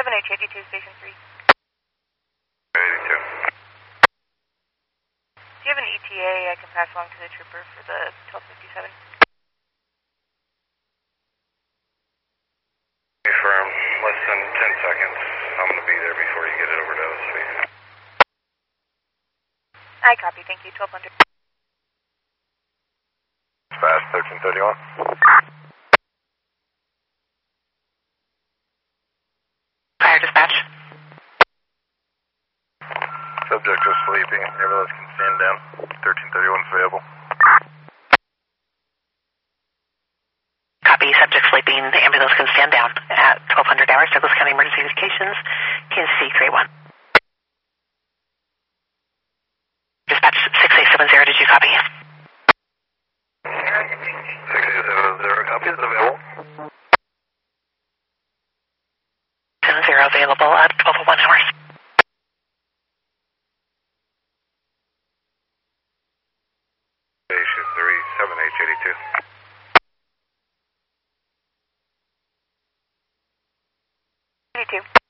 7H82, Station 3. 82. Do you have an ETA I can pass along to the trooper for the 1257? Confirm, less than 10 seconds. I'm going to be there before you get it over to OSV. I copy, thank you, 1200. Fast 1331. Fire dispatch. Subject is sleeping. Ambulance can stand down. 1331 is available. Copy, subject sleeping. The ambulance can stand down at 1200 hours. Douglas County Emergency Communications, Kansas City 31. Dispatch 6870, did you copy? 6870, copy is available. 70 available at 1201 hours. Station 3, 7H82. 82.